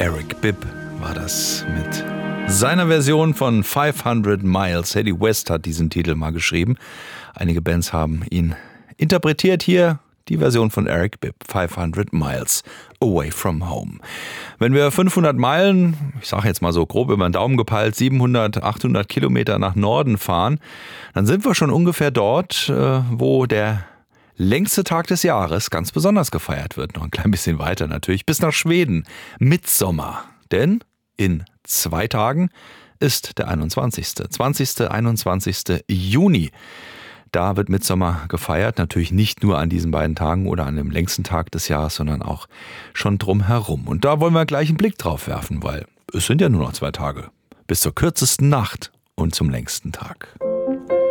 Eric Bibb war das mit seiner Version von 500 Miles. Eddie West hat diesen Titel mal geschrieben. Einige Bands haben ihn interpretiert. Hier die Version von Eric Bibb, 500 Miles Away from Home. Wenn wir 500 Meilen, ich sage jetzt mal so grob über den Daumen gepeilt, 700, 800 Kilometer nach Norden fahren, dann sind wir schon ungefähr dort, wo der längste Tag des Jahres ganz besonders gefeiert wird. Noch ein klein bisschen weiter natürlich, bis nach Schweden. Mittsommer. Denn in 2 Tagen ist der 20. 21. Juni. Da wird Mittsommer gefeiert. Natürlich nicht nur an diesen beiden Tagen oder an dem längsten Tag des Jahres, sondern auch schon drumherum. Und da wollen wir gleich einen Blick drauf werfen, weil es sind ja nur noch 2 Tage. Bis zur kürzesten Nacht und zum längsten Tag.